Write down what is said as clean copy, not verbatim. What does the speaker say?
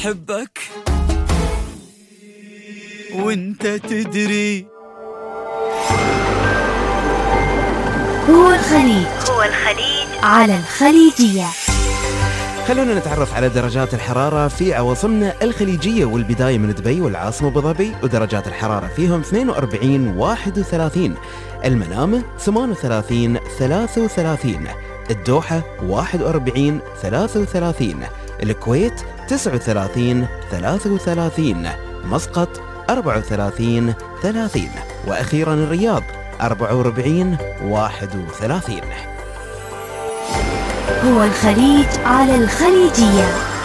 أحبك وانت تدري. هو الخليج على الخليجية. خلونا نتعرف على درجات الحرارة في عواصمنا الخليجية، والبداية من دبي والعاصمة أبو ظبي، ودرجات الحرارة فيهم 42 31. المنامة 38 33. الدوحة 41 33. الكويت 39 33. مسقط 34 30. وأخيرا الرياض 44 31. هو الخليج على الخليجية.